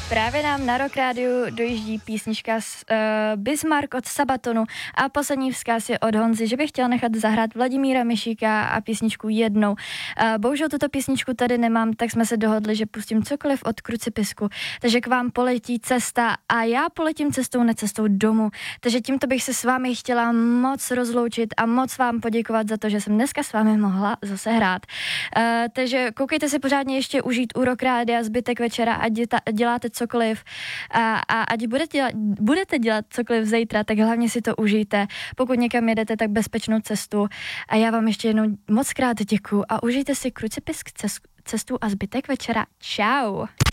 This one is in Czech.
Právě nám na Rock Rádiu dojíždí písnička z Bismarck od Sabatonu a poslední vzkaz je od Honzy, že bych chtěl nechat zahrát Vladimíra Mišíka a písničku Jednou. Bohužel tuto písničku tady nemám, tak jsme se dohodli, že pustím cokoliv od Krucipisku. Takže k vám poletí cesta a já poletím cestou, ne cestou domů. Takže tímto bych se s vámi chtěla moc rozloučit a moc vám poděkovat za to, že jsem dneska s vámi mohla zase hrát. Takže koukejte si pořádně ještě užít u Rock Rádia zbytek večera a děláte cokoliv a ať budete dělat cokoliv zítra, tak hlavně si to užijte. Pokud někam jedete, tak bezpečnou cestu a já vám ještě jednou moc krát děkuju a užijte si Krucipisk cestu a zbytek večera. Čau!